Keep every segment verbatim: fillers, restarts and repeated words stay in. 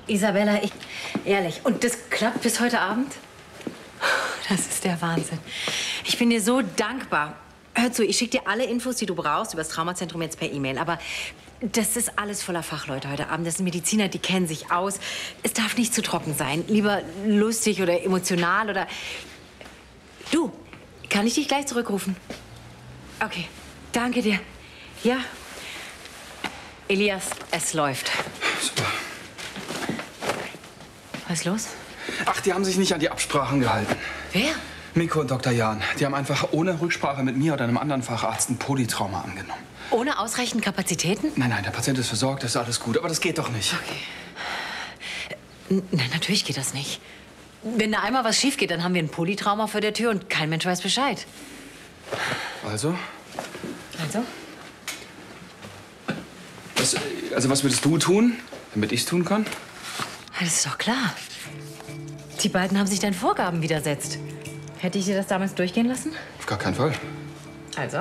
Isabella, ich, ehrlich, und das klappt bis heute Abend? Das ist der Wahnsinn. Ich bin dir so dankbar. Hör zu, ich schicke dir alle Infos, die du brauchst, über das Traumazentrum jetzt per E-Mail. Aber das ist alles voller Fachleute heute Abend. Das sind Mediziner, die kennen sich aus. Es darf nicht zu trocken sein. Lieber lustig oder emotional oder... Du, kann ich dich gleich zurückrufen? Okay, danke dir. Ja. Elias, es läuft. Super. Was ist los? Ach, die haben sich nicht an die Absprachen gehalten. Wer? Miko und Doktor Jahn. Die haben einfach ohne Rücksprache mit mir oder einem anderen Facharzt ein Polytrauma angenommen. Ohne ausreichend Kapazitäten? Nein, nein, der Patient ist versorgt, das ist alles gut. Aber das geht doch nicht. Okay. Nein, natürlich geht das nicht. Wenn da einmal was schief geht, dann haben wir ein Polytrauma vor der Tür und kein Mensch weiß Bescheid. Also? Also? Was, also was würdest du tun, damit ich's tun kann? Das ist doch klar. Die beiden haben sich deinen Vorgaben widersetzt. Hätte ich dir das damals durchgehen lassen? Auf gar keinen Fall. Also?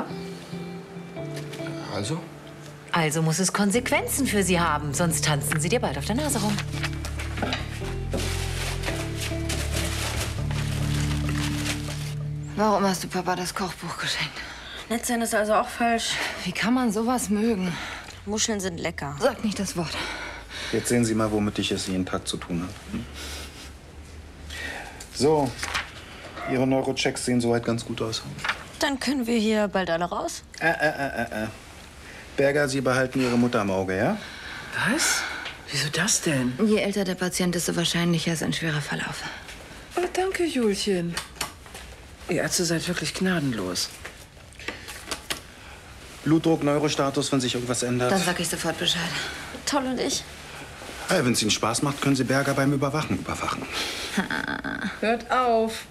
Also? Also muss es Konsequenzen für sie haben, sonst tanzen sie dir bald auf der Nase rum. Warum hast du Papa das Kochbuch geschenkt? Nett sein ist also auch falsch. Wie kann man sowas mögen? Muscheln sind lecker. Sag nicht das Wort. Jetzt sehen Sie mal, womit ich es jeden Tag zu tun habe. Hm? So, Ihre Neurochecks sehen soweit ganz gut aus. Dann können wir hier bald alle raus. Äh, äh, äh, äh, äh. Berger, Sie behalten Ihre Mutter im Auge, ja? Was? Wieso das denn? Je älter der Patient, desto wahrscheinlicher ist ein schwerer Verlauf. Oh, danke, Julchen. Ihr Ärzte seid wirklich gnadenlos. Blutdruck, Neurostatus, wenn sich irgendwas ändert. Dann sag ich sofort Bescheid. Toll und ich. Hey, wenn es Ihnen Spaß macht, können Sie Berger beim Überwachen überwachen. Hört auf.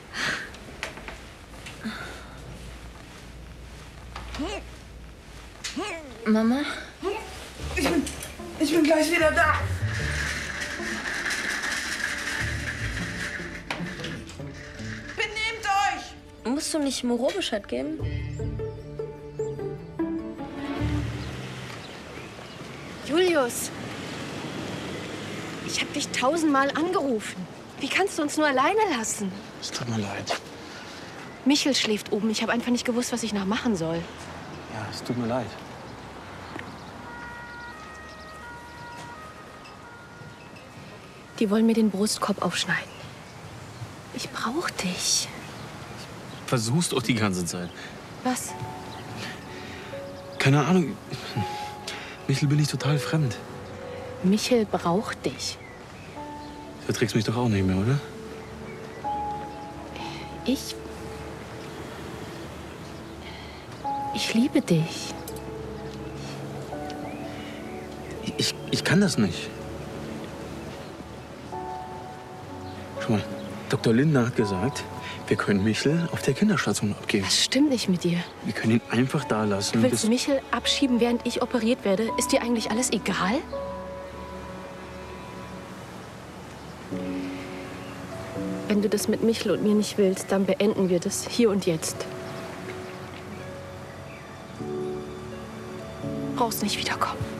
Mama? Ich bin, ich bin gleich wieder da. Benehmt euch! Musst du nicht Moreau Bescheid geben? Julius, ich habe dich tausendmal angerufen. Wie kannst du uns nur alleine lassen? Es tut mir leid. Michel schläft oben. Ich habe einfach nicht gewusst, was ich noch machen soll. Ja, es tut mir leid. Die wollen mir den Brustkorb aufschneiden. Ich brauche dich. Versuchst doch die ganze Zeit. Was? Keine Ahnung. Michel bin ich total fremd. Michel braucht dich. Du verträgst mich doch auch nicht mehr, oder? Ich... Ich liebe dich. Ich, ich kann das nicht. Schau mal, Doktor Lindner hat gesagt, wir können Michel auf der Kinderstation abgeben. Was stimmt nicht mit dir? Wir können ihn einfach da lassen. Du willst bis Michel abschieben, während ich operiert werde? Ist dir eigentlich alles egal? Wenn du das mit Michel und mir nicht willst, dann beenden wir das hier und jetzt. Brauchst nicht wiederkommen.